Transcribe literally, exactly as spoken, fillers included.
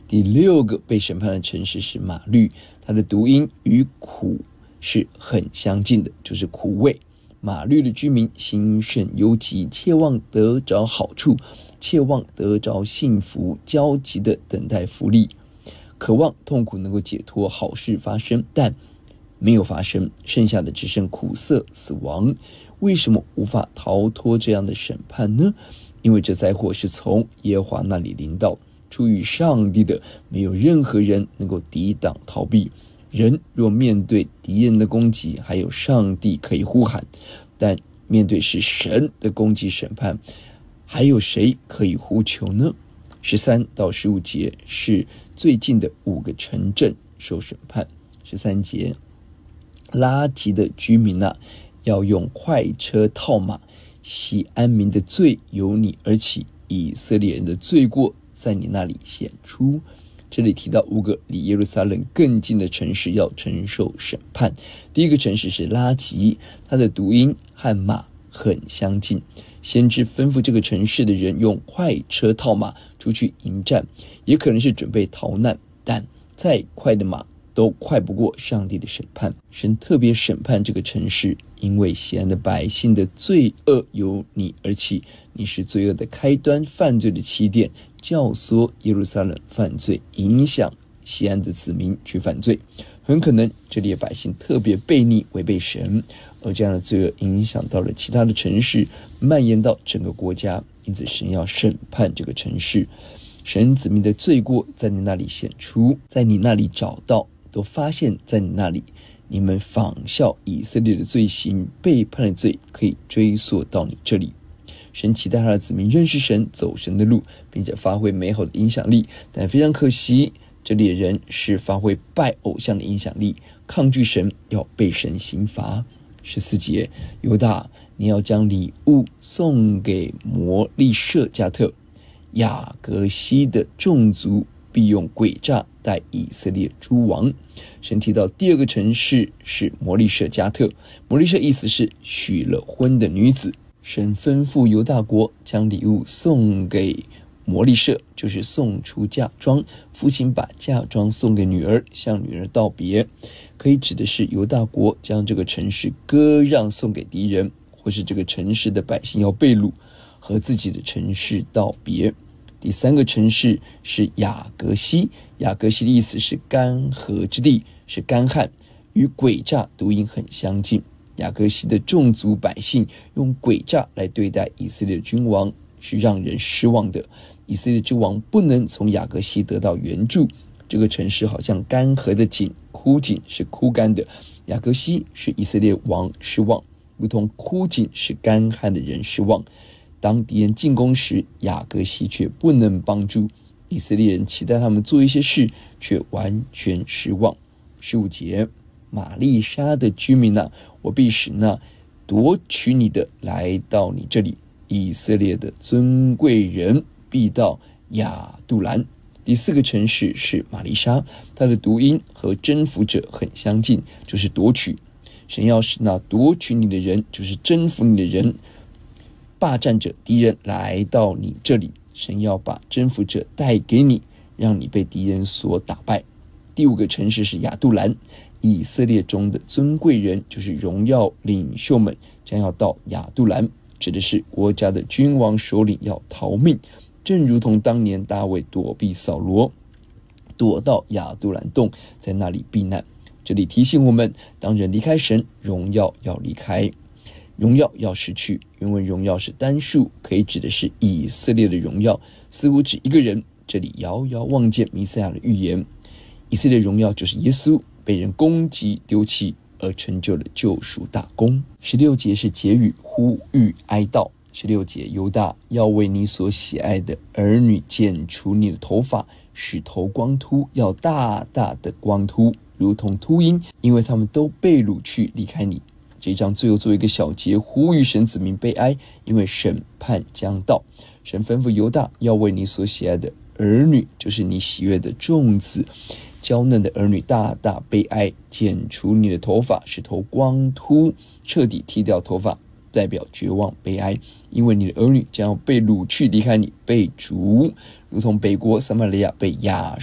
第六个被审判的城市是马律，它的读音与苦是很相近的，就是苦味。马律的居民心甚忧急，切望得着好处，切望得着幸福，焦急的等待福利，渴望痛苦能够解脱，好事发生，但没有发生，剩下的只剩苦涩死亡。为什么无法逃脱这样的审判呢？因为这灾祸是从耶和华那里临到，出于上帝的，没有任何人能够抵挡逃避。人若面对敌人的攻击，还有上帝可以呼喊，但面对是神的攻击审判，还有谁可以呼求呢？十三到十五节是最近的五个城镇受审判。十三节，拉吉的居民啊，要用快车套马，西安民的罪由你而起，以色列人的罪过在你那里显出。这里提到五个离耶路撒冷更近的城市要承受审判。第一个城市是拉吉，它的读音和马很相近。先知吩咐这个城市的人用快车套马出去迎战，也可能是准备逃难，但再快的马都快不过上帝的审判。神特别审判这个城市，因为西安的百姓的罪恶由你而起，你是罪恶的开端，犯罪的起点，教唆耶路撒冷犯罪，影响西安的子民去犯罪。很可能这里的百姓特别悖逆违背神，而这样的罪恶影响到了其他的城市，蔓延到整个国家，因此神要审判这个城市。神子民的罪过在你那里显出，在你那里找到，都发现在你那里。你们仿效以色列的罪行，背叛的罪可以追溯到你这里。神期待他的子民认识神，走神的路，并且发挥美好的影响力，但非常可惜，这里的人是发挥拜偶像的影响力，抗拒神，要被神刑罚。十四节，犹大，你要将礼物送给摩利舍加特，雅各西的众族必用诡诈待以色列诸王。神提到第二个城市是摩利舍加特，摩利舍意思是许了婚的女子。神吩咐犹大国将礼物送给摩利舍，就是送出嫁妆，父亲把嫁妆送给女儿，向女儿道别。可以指的是犹大国将这个城市割让送给敌人，或是这个城市的百姓要被掳，和自己的城市道别。第三个城市是雅各西，雅各西的意思是干涸之地，是干旱，与诡诈读音很相近。雅各西的众族百姓用诡诈来对待以色列的君王，是让人失望的。以色列之王不能从雅各西得到援助，这个城市好像干涸的井，枯井是枯干的，雅各西是以色列王失望，如同枯井是干旱的人失望。当敌人进攻时，雅各西却不能帮助以色列人，期待他们做一些事，却完全失望。十五节，玛丽莎的居民啊，我必使那夺取你的来到你这里，以色列的尊贵人必到亚杜兰。第四个城市是玛丽莎，它的读音和征服者很相近，就是夺取。神要使那夺取你的人，就是征服你的人，霸占者敌人来到你这里，神要把征服者带给你，让你被敌人所打败。第五个城市是亚杜兰，以色列中的尊贵人，就是荣耀领袖们将要到亚杜兰，指的是国家的君王首领要逃命，正如同当年大卫躲避扫罗，躲到亚杜兰洞，在那里避难。这里提醒我们，当人离开神，荣耀要离开，荣耀要失去。原文荣耀是单数，可以指的是以色列的荣耀，似乎指一个人。这里遥遥望见弥赛亚的预言，以色列荣耀就是耶稣被人攻击丢弃，而成就了救赎大功。十六节是结语，呼吁哀悼。十六节，犹大，要为你所喜爱的儿女剪除你的头发，使头光秃，要大大的光秃，如同秃鹰，因为他们都被掳去离开你。这一章最后做一个小节，呼吁神子民悲哀，因为审判将到。神吩咐犹大，要为你所喜爱的儿女，就是你喜悦的众子，娇嫩的儿女大大悲哀，剪除你的头发，使头光秃，彻底剃掉头发，代表绝望悲哀，因为你的儿女将要被掳去离开你，被逐，如同北国撒玛利亚被亚